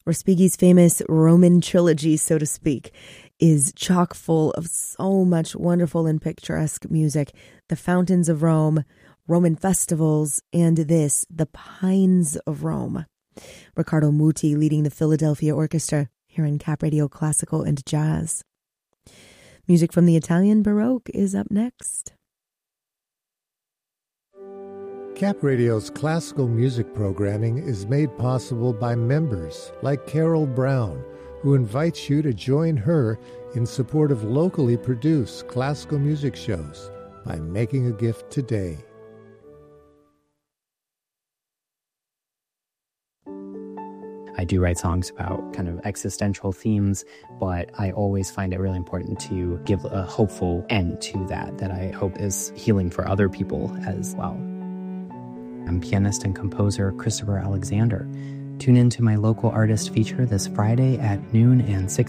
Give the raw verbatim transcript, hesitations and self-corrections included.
Respighi's famous Roman trilogy, so to speak, is chock full of so much wonderful and picturesque music. The Fountains of Rome, Roman festivals, and this, The Pines of Rome. Riccardo Muti leading the Philadelphia Orchestra here in Cap Radio Classical and Jazz. Music from the Italian Baroque is up next. Cap Radio's classical music programming is made possible by members like Carol Brown, who invites you to join her in support of locally produced classical music shows by making a gift today. I do write songs about kind of existential themes, but I always find it really important to give a hopeful end to that, that I hope is healing for other people as well. I'm pianist and composer Christopher Alexander. Tune in to my local artist feature this Friday at noon and six